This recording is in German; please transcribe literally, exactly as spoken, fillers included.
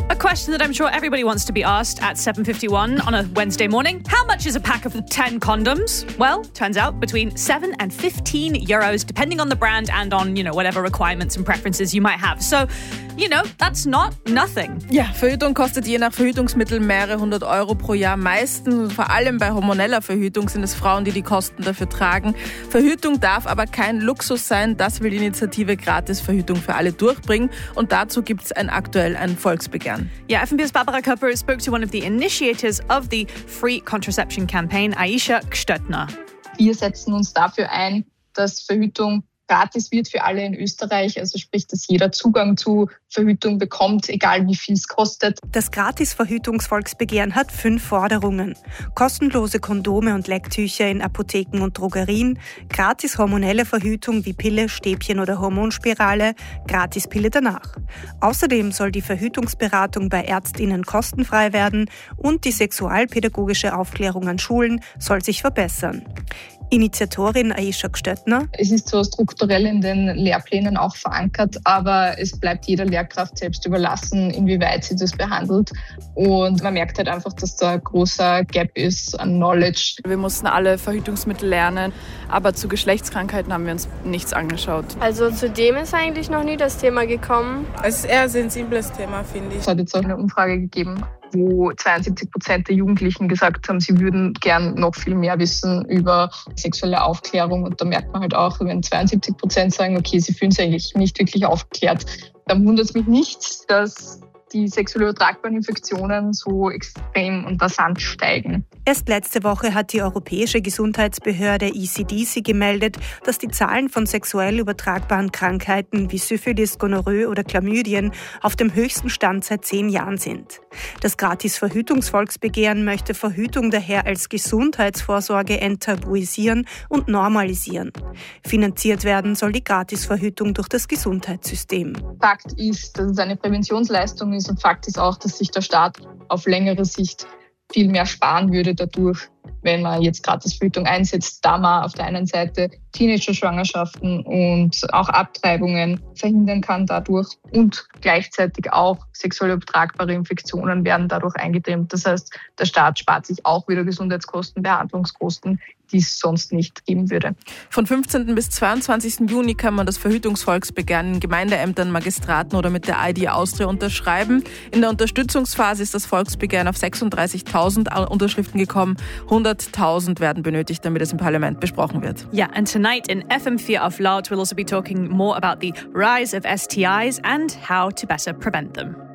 A question that I'm sure everybody wants to be asked at seven fifty-one on a Wednesday morning. How much is a pack of ten condoms? Well, turns out between seven and fifteen euros, depending on the brand and on, you know, whatever requirements and preferences you might have. So, you know, that's not nothing. Ja, Verhütung kostet je nach Verhütungsmittel mehrere hundert Euro pro Jahr. Meistens, vor allem bei hormoneller Verhütung, sind es Frauen, die die Kosten dafür tragen. Verhütung darf aber kein Luxus sein. Das will die Initiative Gratis-Verhütung für alle durchbringen. Und dazu gibt es ein, aktuell ein Volksbegehren. Yeah, F M P's Barbara Köpper spoke to one of the initiators of the Free Contraception Campaign, Aisha Gstöttner. Wir setzen uns dafür ein, dass Verhütung gratis wird für alle in Österreich, also sprich, dass jeder Zugang zu Verhütung bekommt, egal wie viel es kostet. Das Gratis-Verhütungsvolksbegehren hat fünf Forderungen. Kostenlose Kondome und Lecktücher in Apotheken und Drogerien, gratis hormonelle Verhütung wie Pille, Stäbchen oder Hormonspirale, gratis Pille danach. Außerdem soll die Verhütungsberatung bei ÄrztInnen kostenfrei werden und die sexualpädagogische Aufklärung an Schulen soll sich verbessern. Initiatorin Aisha Gstöttner. Es ist zwar strukturell in den Lehrplänen auch verankert, aber es bleibt jeder Lehrkraft selbst überlassen, inwieweit sie das behandelt. Und man merkt halt einfach, dass da ein großer Gap ist an Knowledge. Wir mussten alle Verhütungsmittel lernen, aber zu Geschlechtskrankheiten haben wir uns nichts angeschaut. Also zu dem ist eigentlich noch nie das Thema gekommen. Es ist eher ein sensibles Thema, finde ich. Es hat jetzt auch eine Umfrage gegeben, wo zweiundsiebzig Prozent der Jugendlichen gesagt haben, sie würden gern noch viel mehr wissen über sexuelle Aufklärung. Und da merkt man halt auch, wenn zweiundsiebzig Prozent sagen, okay, sie fühlen sich eigentlich nicht wirklich aufgeklärt, dann wundert es mich nicht, dass die sexuell übertragbaren Infektionen so extrem und rasant steigen. Erst letzte Woche hat die Europäische Gesundheitsbehörde E C D C gemeldet, dass die Zahlen von sexuell übertragbaren Krankheiten wie Syphilis, Gonorrhoe oder Chlamydien auf dem höchsten Stand seit zehn Jahren sind. Das Gratis-Verhütungsvolksbegehren möchte Verhütung daher als Gesundheitsvorsorge enttabuisieren und normalisieren. Finanziert werden soll die Gratisverhütung durch das Gesundheitssystem. Fakt ist, dass es eine Präventionsleistung ist und Fakt ist auch, dass sich der Staat auf längere Sicht viel mehr sparen würde dadurch, wenn man jetzt Gratisverhütung einsetzt, da man auf der einen Seite Teenager-Schwangerschaften und auch Abtreibungen verhindern kann dadurch und gleichzeitig auch sexuell übertragbare Infektionen werden dadurch eingedämmt. Das heißt, der Staat spart sich auch wieder Gesundheitskosten, Behandlungskosten, die es sonst nicht geben würde. Von fünfzehnten bis zweiundzwanzigsten Juni kann man das Verhütungsvolksbegehren in Gemeindeämtern, Magistraten oder mit der I D Austria unterschreiben. In der Unterstützungsphase ist das Volksbegehren auf sechsunddreißigtausend Unterschriften gekommen. hunderttausend werden benötigt, damit es im Parlament besprochen wird. Yeah, and tonight in F M vier auf Laut we'll also be talking more about the rise of S T Is and how to better prevent them.